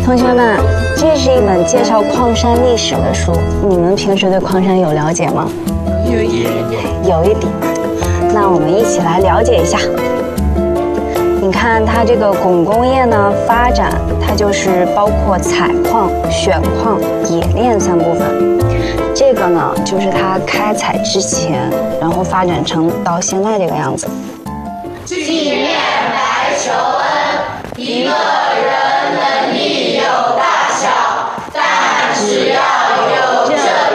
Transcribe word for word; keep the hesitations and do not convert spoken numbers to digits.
同学们，这是一本介绍矿山历史的书，你们平时对矿山有了解吗？ 有一点， 有一点。那我们一起来了解一下。你看它这个汞工业呢发展，它就是包括采矿、选矿、冶炼三部分。这个呢就是它开采之前，然后发展成到现在这个样子。 纪念白求恩，一个